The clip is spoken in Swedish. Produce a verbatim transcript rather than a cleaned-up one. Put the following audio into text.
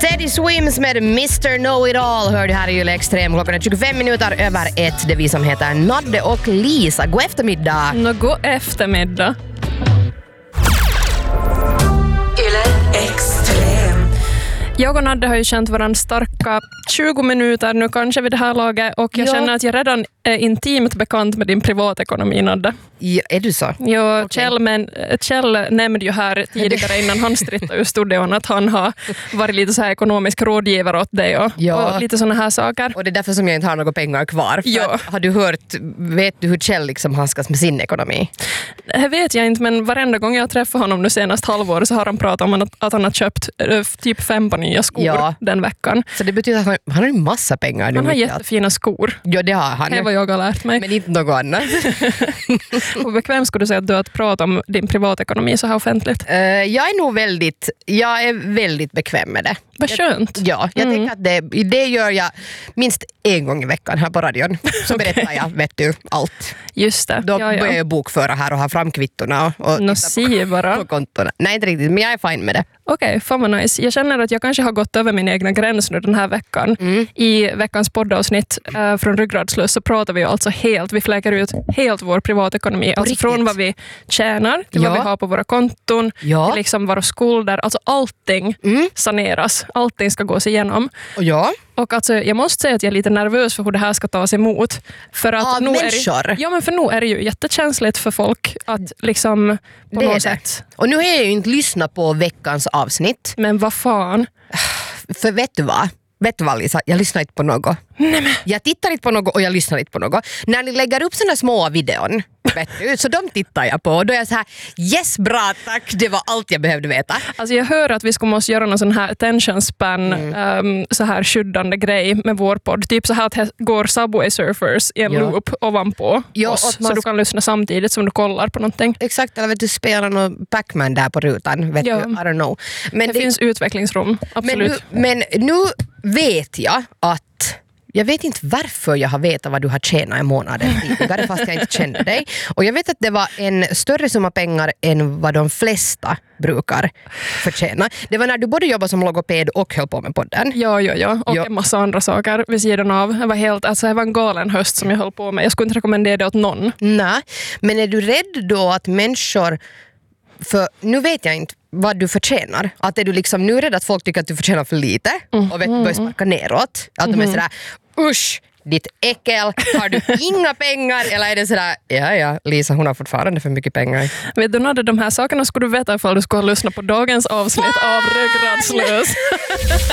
Teddy Swims med mister Know-It-All hör du här i Yle Extrem. Klockan är tjugofem minuter över ett. Det är vi som heter Nadde och Lisa. God eftermiddag. Nå, god eftermiddag. Yle Extrem. Jag och Nadde har ju känt varandra starka tjugo minuter nu kanske vid det här laget. Och jag ja. känner att jag redan är intimt bekant med din privatekonomi, Nadde. Ja, är du så? Ja, okay. Kjell, men, Kjell nämnde ju här tidigare innan han strittade ur studion att han har varit lite så här ekonomisk rådgivare åt dig och, ja. och lite såna här saker. Och det är därför som jag inte har några pengar kvar. För ja. Har du hört, vet du hur Kjell liksom handskas med sin ekonomi? Det vet jag inte, men varenda gång jag träffar honom nu senast halvår så har han pratat om att, att han har köpt äh, typ fem på nya skor ja. den veckan. Så det betyder att han, han har en massa pengar. Han har jättefina skor. Ja, det har han. Det är vad jag har lärt mig. Men inte något annat. Hur bekväm skulle du säga att du har att prata om din privatekonomi så här offentligt? Uh, jag är nog väldigt, jag är väldigt bekväm med det. Vad skönt. Jag, ja, jag mm. tänker att det, det gör jag minst en gång i veckan här på radion. Så okay. berättar jag, vet du, allt. Just det. Då ja, ja. börjar jag bokföra här och ha fram kvittorna och, och no, titta på, bara. på kontona. Nej, inte riktigt, men jag är fine med det. Okej, okay, fan vad nice. Jag känner att jag kanske har gått över min egna gräns nu den här veckan. Mm. I veckans poddavsnitt äh, från Ryggradslös så pratar vi alltså helt, vi fläker ut helt vår privatekonomi. Alltså riktigt. Från vad vi tjänar till ja. vad vi har på våra konton, ja. till liksom våra skulder. Alltså allting mm. saneras. Allting ska gås igenom. Ja. Och alltså, jag måste säga att jag är lite nervös för hur det här ska tas emot. För att Av nu människor? Är det, ja, men för nu är det ju jättekänsligt för folk att liksom på det något det. sätt. Och nu har jag ju inte lyssnat på veckans avsnitt. Men vad fan? För vet du vad? Vet du vad, Lisa? Jag lyssnar inte på något. Nej, men. Jag tittar inte på något och jag lyssnar inte på något. När ni lägger upp såna små videon, vet du, så de tittar jag på. Och då är jag så här, yes, bra, tack. Det var allt jag behövde veta. Alltså jag hör att vi ska måste göra någon sån här attention span, mm. um, så här skyddande grej med vår podd. Typ så här att det går Subway Surfers i en ja. loop ovanpå ja, oss. Man... Så du kan lyssna samtidigt som du kollar på någonting. Exakt, eller vet du, spelar någon Pac-Man där på rutan. Vet ja. du, I don't know. Men det, det finns utvecklingsrum, absolut. Men nu, men nu vet jag att jag vet inte varför jag har vetat vad du har tjänat i månaden tidigare fast jag inte kände dig. Och jag vet att det var en större summa pengar än vad de flesta brukar förtjäna. Det var när du både jobbade som logoped och höll på med podden. Ja, ja, ja. Och ja. en massa andra saker vid sidan av. Det var, helt, alltså, det var en galen höst som jag höll på med. Jag skulle inte rekommendera det åt någon. Nej, men är du rädd då att människor... För nu vet jag inte vad du förtjänar. Att är du liksom nu rädd att folk tycker att du förtjänar för lite mm. och vet börjar sparka neråt. Att mm. de är sådär, usch, ditt äckel, har du inga pengar? Eller är det sådär, ja ja, Lisa hon har fortfarande för mycket pengar. Vet du, Nadde, de här sakerna skulle du veta ifall du skulle ha lyssnat på dagens avsnitt av Ryggradslös.